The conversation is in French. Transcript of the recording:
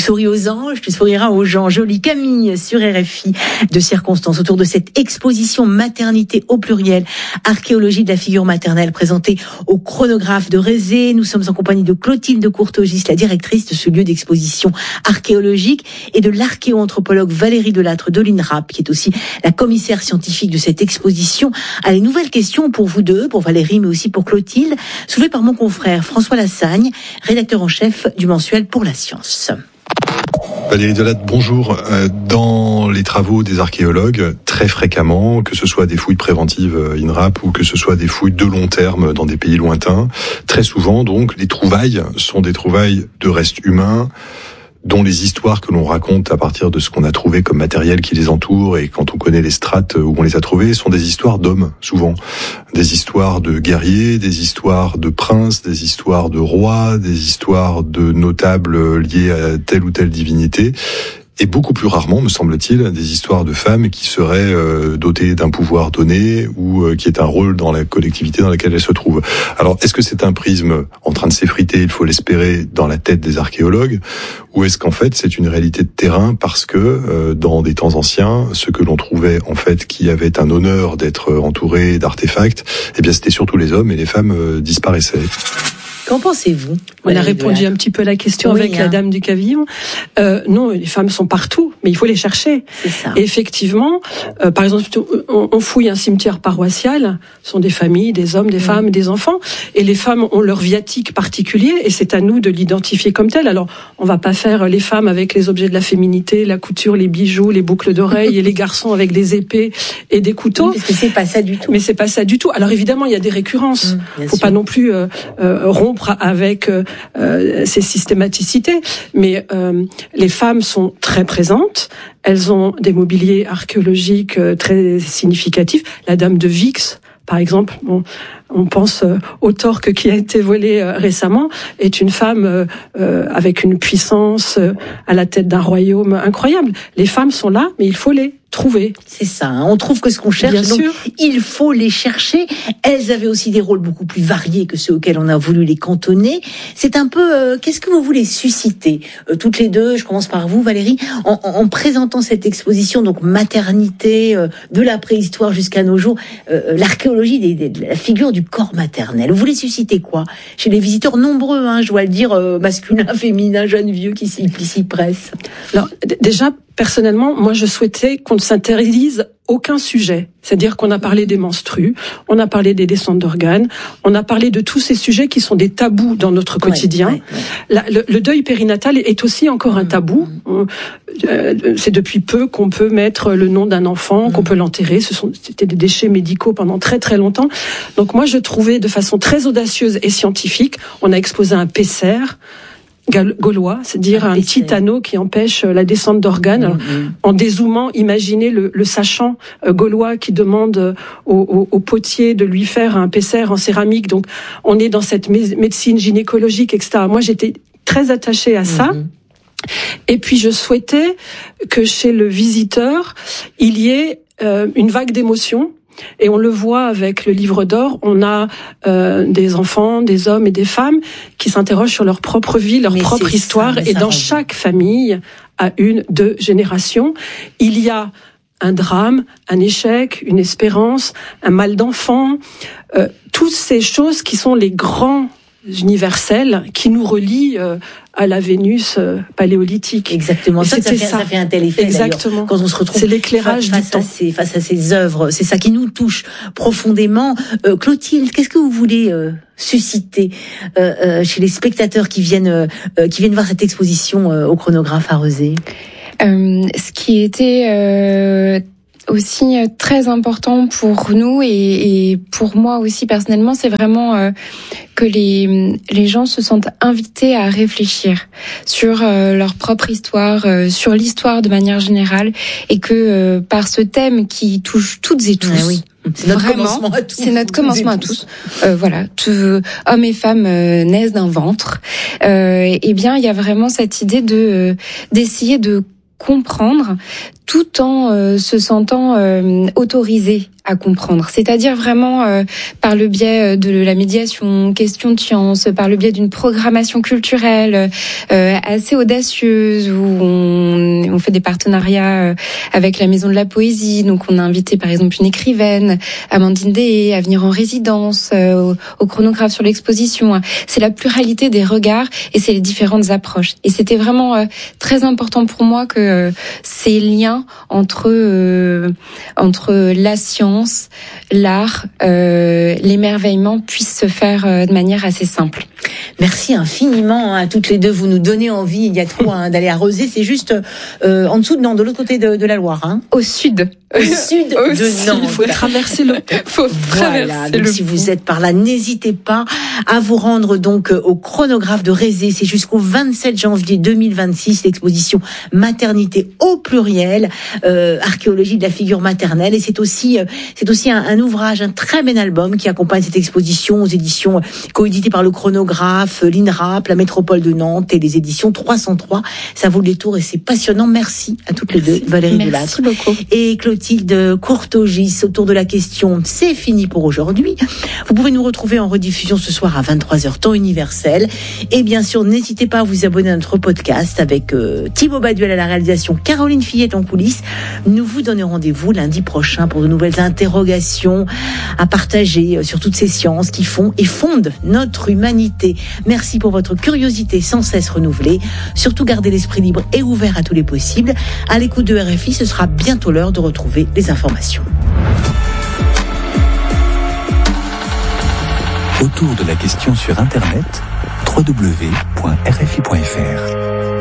souris aux anges, tu souriras aux gens. Jolie Camille sur RFI de circonstances autour de cette exposition maternité au pluriel, archéologie de la figure maternelle présentée au chronographe de Rézé. Nous sommes en compagnie de Clotilde Courtogis, la directrice de ce lieu d'exposition archéologique, et de l'archéoanthropologue Valérie Delattre de l'INRAP, qui est aussi la commissaire scientifique de cette exposition. Allez, nouvelle question pour vous deux, pour Valérie mais aussi pour Clotilde, soulevée par mon confrère François Lassagne, rédacteur en chef du mensuel Pour la Science. Valérie Delattre, bonjour. Dans les travaux des archéologues, très fréquemment, que ce soit des fouilles préventives INRAP ou que ce soit des fouilles de long terme dans des pays lointains, très souvent, donc, les trouvailles sont des trouvailles de restes humains, dont les histoires que l'on raconte à partir de ce qu'on a trouvé comme matériel qui les entoure, et quand on connaît les strates où on les a trouvés, sont des histoires d'hommes, souvent. Des histoires de guerriers, des histoires de princes, des histoires de rois, des histoires de notables liés à telle ou telle divinité. Et beaucoup plus rarement, me semble-t-il, des histoires de femmes qui seraient dotées d'un pouvoir donné ou qui est un rôle dans la collectivité dans laquelle elles se trouvent. Alors, est-ce que c'est un prisme en train de s'effriter, il faut l'espérer, dans la tête des archéologues, ou est-ce qu'en fait c'est une réalité de terrain parce que dans des temps anciens, ce que l'on trouvait en fait qui avait un honneur d'être entouré d'artefacts, eh bien c'était surtout les hommes et les femmes disparaissaient. Qu'en pensez-vous? On a répondu un petit peu à la question avec la dame du Cavillon. Non, les femmes sont partout, mais il faut les chercher. C'est ça. Et effectivement, par exemple, on fouille un cimetière paroissial, ce sont des familles, des hommes, des femmes, des enfants, et les femmes ont leur viatique particulier, et c'est à nous de l'identifier comme tel. Alors, on va pas faire les femmes avec les objets de la féminité, la couture, les bijoux, les boucles d'oreilles, et les garçons avec des épées et des couteaux. Oui, parce que c'est pas ça du tout. Mais c'est pas ça du tout. Alors évidemment, il y a des récurrences. Faut pas non plus rompre avec ces systématicités, mais les femmes sont très présentes, elles ont des mobiliers archéologiques très significatifs. La dame de Vix, par exemple, on pense au torque qui a été volé récemment, est une femme avec une puissance à la tête d'un royaume incroyable. Les femmes sont là, mais il faut les trouver. C'est ça, hein. On trouve que ce qu'on cherche, bien donc sûr. Il faut les chercher. Elles avaient aussi des rôles beaucoup plus variés que ceux auxquels on a voulu les cantonner. C'est un peu, qu'est-ce que vous voulez susciter toutes les deux? Je commence par vous, Valérie, en présentant cette exposition, donc maternité, de la préhistoire jusqu'à nos jours, l'archéologie de la figure du corps maternel. Vous voulez susciter quoi chez les visiteurs nombreux, hein, je dois le dire, masculins, féminins, jeunes, vieux, qui s'y pressent? Alors, déjà, personnellement, moi, je souhaitais qu'on ne s'interdise aucun sujet. C'est-à-dire qu'on a parlé des menstrues, on a parlé des descentes d'organes, on a parlé de tous ces sujets qui sont des tabous dans notre quotidien. Le deuil périnatal est aussi encore un tabou. C'est depuis peu qu'on peut mettre le nom d'un enfant, qu'on peut l'enterrer. C'était des déchets médicaux pendant très très longtemps. Donc moi, je trouvais de façon très audacieuse et scientifique, on a exposé un Pesser gaulois, c'est-à-dire un petit anneau qui empêche la descente d'organes. En dézoomant, imaginez le sachant gaulois qui demande au potier de lui faire un Pesser en céramique. Donc, on est dans cette médecine gynécologique, etc. Moi, j'étais très attachée à ça. Et puis, je souhaitais que chez le visiteur, il y ait une vague d'émotions. Et on le voit avec le livre d'or, on a des enfants, des hommes et des femmes qui s'interrogent sur leur propre vie, leur propre histoire. Et dans chaque famille, à 1-2 générations, il y a un drame, un échec, une espérance, un mal d'enfant, toutes ces choses qui sont les grands universels qui nous relient à la Vénus paléolithique. Exactement. Ça fait un tel effet. Exactement. Quand on se retrouve c'est l'éclairage du temps. Face à ces œuvres, c'est ça qui nous touche profondément. Clotilde, qu'est-ce que vous voulez susciter chez les spectateurs qui viennent voir cette exposition au chronographe à Rezé? Ce qui était aussi très important pour nous et pour moi aussi personnellement, c'est vraiment que les gens se sentent invités à réfléchir sur leur propre histoire, sur l'histoire de manière générale, et que par ce thème qui touche toutes et tous. Oui. C'est notre commencement à tous. C'est notre commencement à tous. Voilà, hommes et femmes naissent d'un ventre. Eh bien, il y a vraiment cette idée d'essayer de comprendre tout en se sentant autorisé à comprendre. C'est-à-dire vraiment par le biais de la médiation, question de science, par le biais d'une programmation culturelle assez audacieuse, où on fait des partenariats avec la Maison de la Poésie. Donc on a invité par exemple une écrivaine, Amandine Deshaies, à venir en résidence au chronographe sur l'exposition. C'est la pluralité des regards et c'est les différentes approches. Et c'était vraiment très important pour moi que ces liens entre la science, l'art, l'émerveillement puissent se faire de manière assez simple. Merci infiniment à toutes les deux. Vous nous donnez envie. Il y a trop d'aller à Rezé. C'est juste en dessous de Nantes, de l'autre côté de la Loire. Hein. Au sud. Au sud de Nantes. Il faut traverser le pont. Voilà. Donc si vous êtes par là, n'hésitez pas à vous rendre donc au chronographe de Rezé. C'est jusqu'au 27 janvier 2026. L'exposition Maternité au pluriel, archéologie de la figure maternelle. Et c'est aussi un ouvrage, un très bel album qui accompagne cette exposition aux éditions coéditées par le chronographe, l'INRAP, la métropole de Nantes et les éditions 303. Ça vaut le détour et c'est passionnant. Merci à toutes les deux, Valérie Delattre. Merci beaucoup. Et Clotilde Courtogis autour de la question. C'est fini pour aujourd'hui. Vous pouvez nous retrouver en rediffusion ce soir à 23h temps universel. Et bien sûr, n'hésitez pas à vous abonner à notre podcast avec Thibaut Baduel à la réalisation, Caroline Fillette en coulisses. Nous vous donnons rendez-vous lundi prochain pour de nouvelles interrogations à partager sur toutes ces sciences qui font et fondent notre humanité. Merci pour votre curiosité sans cesse renouvelée. Surtout gardez l'esprit libre et ouvert à tous les possibles. À l'écoute de RFI, ce sera bientôt l'heure de retrouver les informations. Autour de la question sur Internet, www.rfi.fr.